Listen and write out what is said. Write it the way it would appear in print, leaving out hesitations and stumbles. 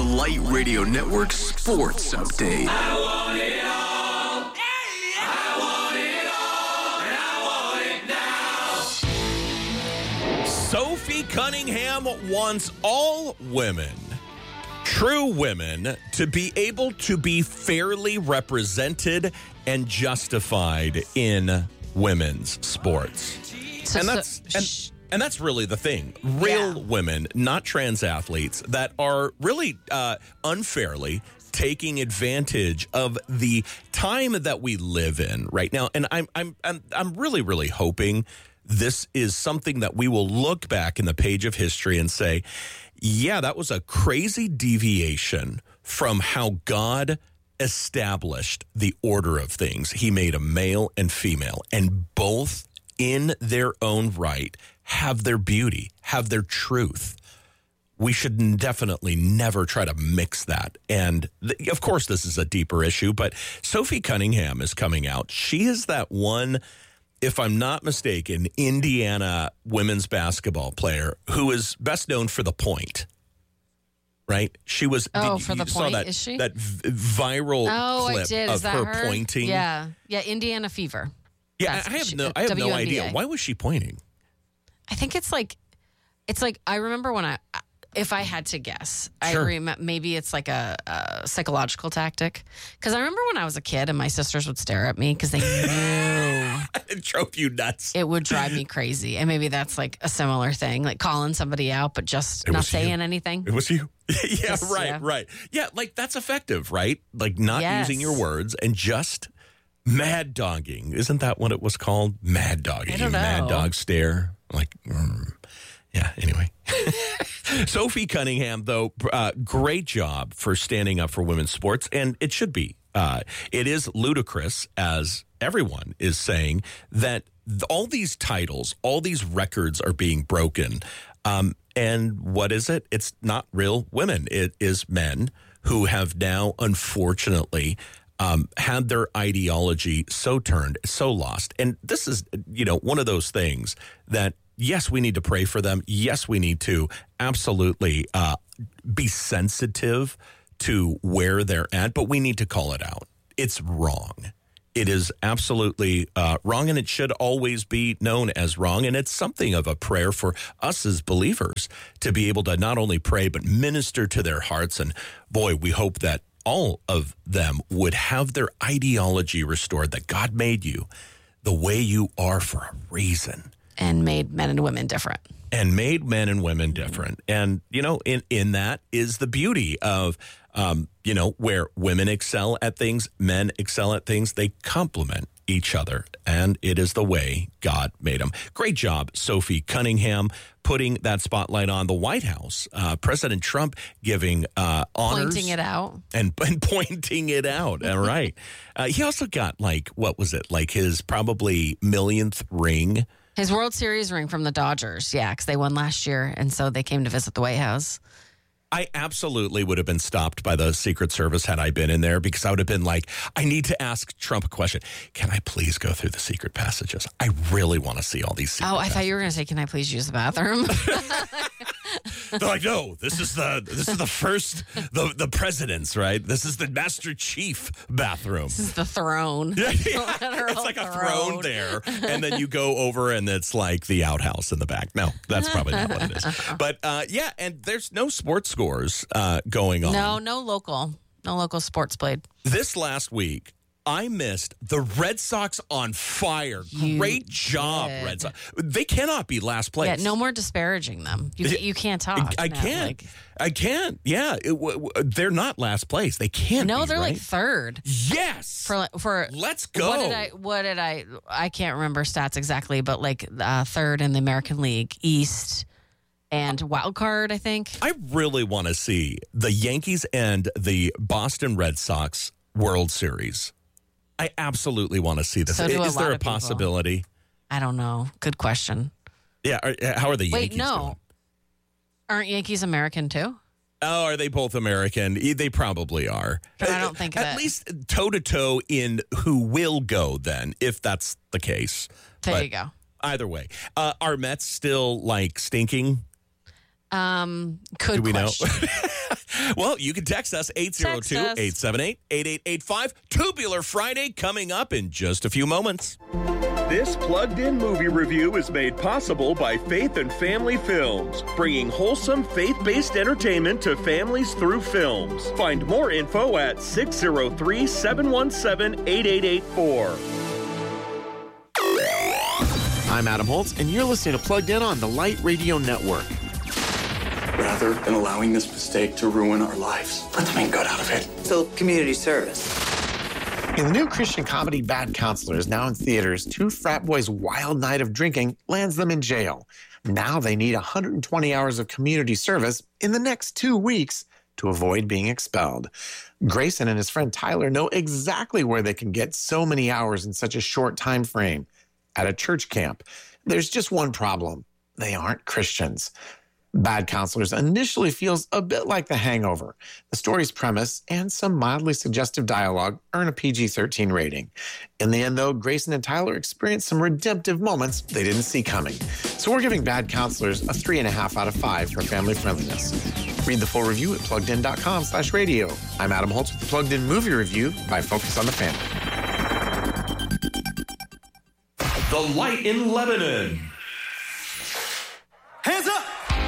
Light Radio Network Sports Update. I want it all. I want it all. And I want it now. Sophie Cunningham wants all women, true women, to be able to be fairly represented and justified in women's sports. And that's really the thing. Real women, not trans athletes, that are really unfairly taking advantage of the time that we live in right now. And I'm really, really hoping this is something that we will look back in the page of history and say, yeah, that was a crazy deviation from how God established the order of things. He made a male and female, and both in their own right have their beauty, have their truth. We should definitely never try to mix that. And of course, this is a deeper issue, but Sophie Cunningham is coming out. She is that one, if I'm not mistaken, Indiana women's basketball player who is best known for the point. Right? She was. For the point, that, is she? That viral clip I did. of Is that her pointing. Yeah, Indiana Fever. Yeah, I have no idea. Why was she pointing? I think it's like I remember when if I had to guess, Sure. I remember maybe it's like a psychological tactic. Because I remember when I was a kid and my sisters would stare at me because they knew It drove you nuts. it would drive me crazy. And maybe that's like a similar thing, like calling somebody out but just not saying anything. It was you. Yeah, Yes, right. Yeah, like that's effective, right? Like not using your words and just mad dogging. Isn't that what it was called? Mad dogging. I don't know. Mad dog stare. Like, yeah, anyway. Sophie Cunningham, though, great job for standing up for women's sports, and it should be. It is ludicrous, as everyone is saying, that all these titles, all these records are being broken. And what is it? It's not real women. It is men who have now, unfortunately, had their ideology so turned, so lost. And this is, one of those things that, yes, we need to pray for them. Yes, we need to absolutely be sensitive to where they're at, but we need to call it out. It's wrong. It is absolutely wrong, and it should always be known as wrong. And it's something of a prayer for us as believers to be able to not only pray, but minister to their hearts. And boy, we hope that all of them would have their ideology restored, that God made you the way you are for a reason. And made men and women different. And made men and women different. And, in that is the beauty of, where women excel at things, men excel at things, they complement each other. And it is the way God made them. Great job, Sophie Cunningham, putting that spotlight on the White House. President Trump giving honors. Pointing it out. And pointing it out. All right. He also got, what was it? Like his probably millionth ring. His World Series ring from the Dodgers, because they won last year, and so they came to visit the White House. I absolutely would have been stopped by the Secret Service had I been in there, because I would have been like, I need to ask Trump a question. Can I please go through the secret passages? I really want to see all these secret I thought you were going to say, can I please use the bathroom? They're like, no, this is the first, the president's, right? This is the Master Chief bathroom. This is the throne. Yeah. It's like a throne there. And then you go over and it's like the outhouse in the back. No, that's probably not what it is. But and there's no sports scores going on. No local sports played. This last week, I missed the Red Sox on fire. Great job, Red Sox. They cannot be last place. Yeah, no more disparaging them. You can't talk. I can't. I can't. Yeah, they're not last place. They can't. No, be, they're right? like third. Yes. For let's go. What did I can't remember stats exactly, but like third in the American League East. And wild card, I think. I really want to see the Yankees and the Boston Red Sox World Series. I absolutely want to see this. So Is there a people. possibility? I don't know. Good question. Yeah. How are the Yankees Wait, no. doing? Aren't Yankees American too? Oh, are they both American? They probably are. But I don't think at least toe-to-toe in who will go then, if that's the case. There you go. Either way. Are Mets still, stinking? Good Do we question. know? Well, you can text us 802-878-8885. Tubular Friday coming up in just a few moments. This plugged-in movie review is made possible by Faith and Family Films, bringing wholesome faith-based entertainment to families through films. Find more info at 603-717-8884. I'm Adam Holtz, and you're listening to Plugged In on the Light Radio Network. Rather than allowing this mistake to ruin our lives, let's make good out of it. So, community service. In the new Christian comedy Bad Counselors, now in theaters, two frat boys' wild night of drinking lands them in jail. Now they need 120 hours of community service in the next 2 weeks to avoid being expelled. Grayson and his friend Tyler know exactly where they can get so many hours in such a short time frame. At a church camp. There's just one problem. They aren't Christians. Bad Counselors initially feels a bit like The Hangover. The story's premise and some mildly suggestive dialogue earn a PG-13 rating. In the end, though, Grayson and Tyler experience some redemptive moments they didn't see coming. So we're giving Bad Counselors a 3.5 out of 5 for family friendliness. Read the full review at pluggedin.com/radio. I'm Adam Holtz with the Plugged In Movie Review by Focus on the Family. The Light in Lebanon. Hands up!